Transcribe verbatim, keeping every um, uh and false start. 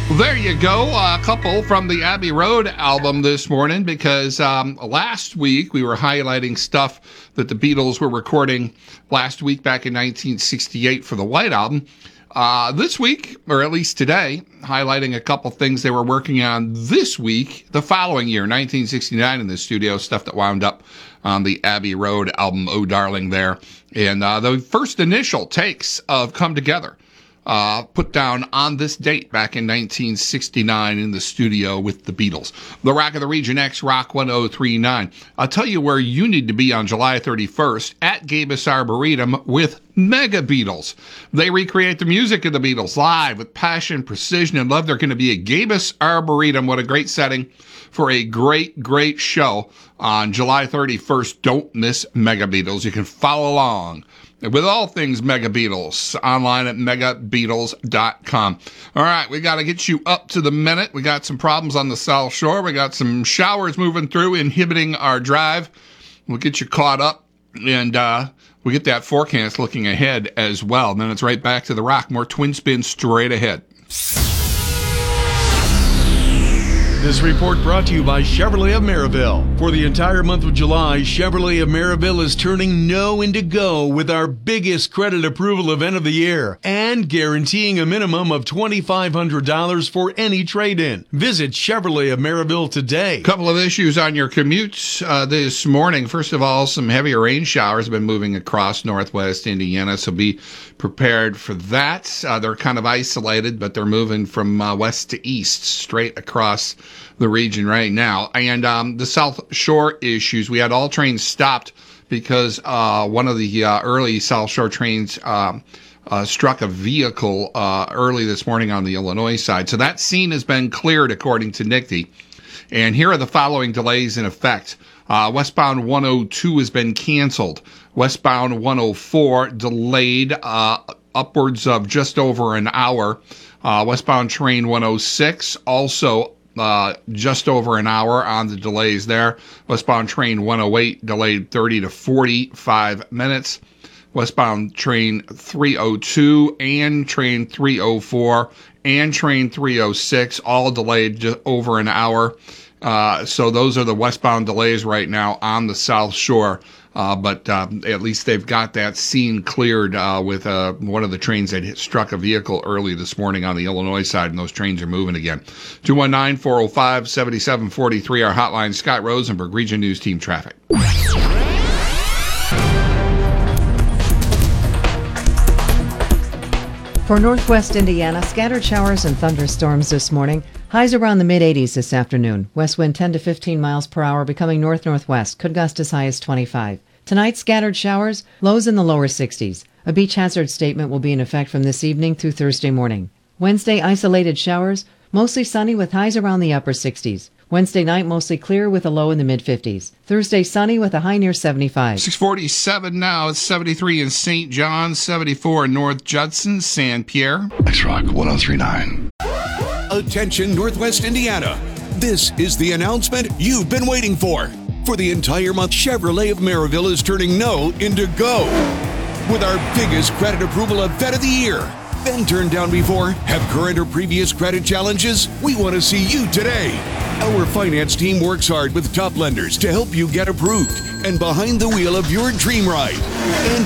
Well, there you go. A couple from the Abbey Road album this morning because um, last week we were highlighting stuff that the Beatles were recording last week back in nineteen sixty-eight for the White Album. Uh, this week, or at least today, highlighting a couple things they were working on this week, the following year, nineteen sixty-nine, in the studio, stuff that wound up on the Abbey Road album, Oh Darling, there. And uh, the first initial takes of Come Together. Uh, put down on this date back in nineteen sixty-nine in the studio with the Beatles. The Rock of the Region X, Rock one oh three point nine. I'll tell you where you need to be on July thirty-first, at Gabus Arboretum with Mega Beatles. They recreate the music of the Beatles live with passion, precision, and love. They're going to be at Gabus Arboretum. What a great setting for a great, great show on July thirty-first. Don't miss Mega Beatles. You can follow along with all things Mega Beatles online at mega beatles dot com. All right, we got to get you up to the minute. We got some problems on the South Shore. We got some showers moving through, inhibiting our drive. We'll get you caught up, and uh, we get that forecast looking ahead as well. And then it's right back to the Rock. More Twin Spin straight ahead. This report brought to you by Chevrolet of Maryville. For the entire month of July, Chevrolet of Maryville is turning no into go with our biggest credit approval event of the year and guaranteeing a minimum of two thousand five hundred dollars for any trade-in. Visit Chevrolet of Maryville today. Couple of issues on your commutes uh, this morning. First of all, some heavier rain showers have been moving across northwest Indiana, so be prepared for that. Uh, they're kind of isolated, but they're moving from uh, west to east, straight across the region right now. And um, the South Shore issues, we had all trains stopped because uh, one of the uh, early South Shore trains um, uh, struck a vehicle uh, early this morning on the Illinois side. So that scene has been cleared, according to N I C T Y. And here are the following delays in effect. Uh, westbound one oh two has been canceled. Westbound one oh four delayed uh, upwards of just over an hour. Uh, westbound train one oh six also Uh, just over an hour on the delays there. Westbound train one oh eight delayed thirty to forty-five minutes. Westbound train three oh two and train three oh four and train three oh six all delayed just over an hour. Uh, so those are the westbound delays right now on the South Shore. Uh, but uh, at least they've got that scene cleared uh, with uh, one of the trains that hit, struck a vehicle early this morning on the Illinois side, and those trains are moving again. two one nine, four oh five, seven seven four three, our hotline. Scott Rosenberg, Region News Team Traffic. For northwest Indiana, scattered showers and thunderstorms this morning. Highs around the mid-eighties this afternoon. West wind ten to fifteen miles per hour, becoming north-northwest. Could gust as high as twenty-five. Tonight, scattered showers, lows in the lower sixties. A beach hazard statement will be in effect from this evening through Thursday morning. Wednesday, isolated showers, mostly sunny with highs around the upper sixties. Wednesday night, mostly clear with a low in the mid-fifties. Thursday, sunny with a high near seventy-five. six forty-seven now. It's seventy-three in Saint John, seventy-four in North Judson, Saint Pierre. X-Rock one oh three point nine. Attention Northwest Indiana. This is the announcement you've been waiting for. For the entire month, Chevrolet of Maryville is turning no into go with our biggest credit approval event of the year. Been turned down before? Have current or previous credit challenges? We want to see you today. Our finance team works hard with top lenders to help you get approved and behind the wheel of your dream ride. And